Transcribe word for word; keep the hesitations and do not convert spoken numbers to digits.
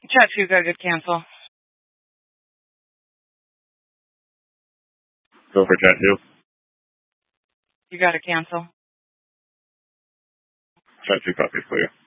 Chattanooga, good cancel. Go for chat two. You got to cancel. Chat two copies clear.